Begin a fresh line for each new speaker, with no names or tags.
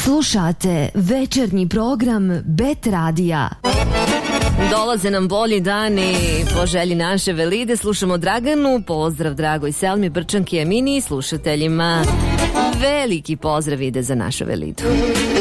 Slušate večernji program Bet Radija.
Dolaze nam bolji dani po želji naše Velide. Slušamo Draganu. Pozdrav dragoj Selmi, Brčanki, Emini i slušateljima. Veliki pozdrav ide za našu Velidu.